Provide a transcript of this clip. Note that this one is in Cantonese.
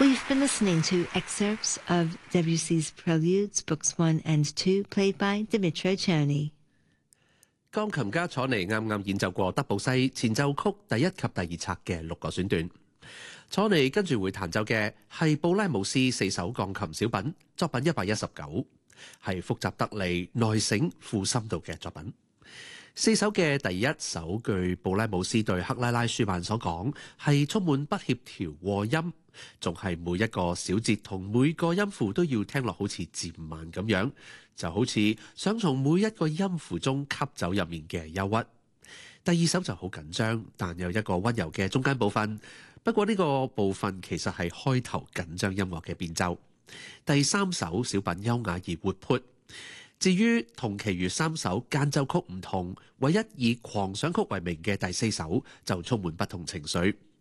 We've been listening to excerpts of Debussy's Preludes, Books 1 and 2, played by Dmytro Cherny. 鋼琴家楚尼啱啱演奏過德布西前奏曲第一及第二冊嘅6個選段。楚尼跟住會彈奏嘅係布拉姆斯4首鋼琴小品，作品119，係複雜得嚟、內省富深度嘅作品。4首嘅第一首，據布拉姆斯對克拉拉舒曼所講，係充滿不協調和音，仲係每一個小節同每個音符都要聽落好似漸慢咁樣，就好似想從每一個音符中吸走入面嘅憂鬱。第二首就好緊張，但有一個溫柔嘅中間部分，不過呢個部分其實係開頭緊張音樂嘅變奏。第三首小品優雅而活潑。至於同其餘3首間奏曲唔同，唯一以狂想曲為名嘅第4首就充滿不同情緒。